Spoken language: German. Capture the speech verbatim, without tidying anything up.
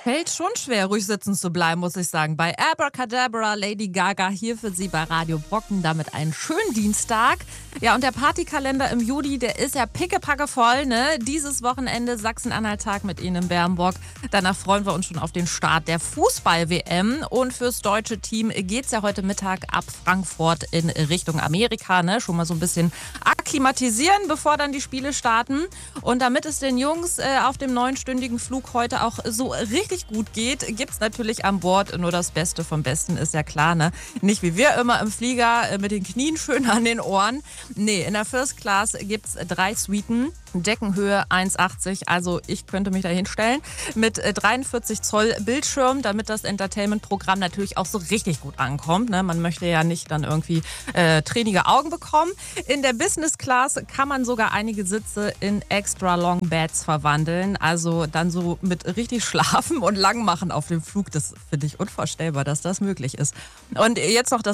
Fällt schon schwer, ruhig sitzen zu bleiben, muss ich sagen. Bei Abracadabra, Lady Gaga, hier für Sie bei Radio Brocken. Damit einen schönen Dienstag. Ja, und der Partykalender im Juli, der ist ja pickepacke voll, ne? Dieses Wochenende Sachsen-Anhalt-Tag mit Ihnen in Bernburg. Danach freuen wir uns schon auf den Start der Fußball-W M. Und fürs deutsche Team geht's ja heute Mittag ab Frankfurt in Richtung Amerika, ne? Schon mal so ein bisschen akklimatisieren, bevor dann die Spiele starten. Und damit es den Jungs äh, auf dem neunstündigen Flug heute auch so richtig gut geht, gibt's natürlich an Bord nur das Beste vom Besten, ist ja klar, ne? Nicht wie wir immer im Flieger äh, mit den Knien schön an den Ohren. Nee, in der First Class gibt's drei Suiten. Deckenhöhe eins achtzig, also ich könnte mich da hinstellen, mit dreiundvierzig Zoll Bildschirm, damit das Entertainment-Programm natürlich auch so richtig gut ankommt. Ne? Man möchte ja nicht dann irgendwie äh, tränige Augen bekommen. In der Business Class kann man sogar einige Sitze in extra long Beds verwandeln, also dann so mit richtig Schlafen und Langmachen auf dem Flug. Das finde ich unvorstellbar, dass das möglich ist. Und jetzt noch das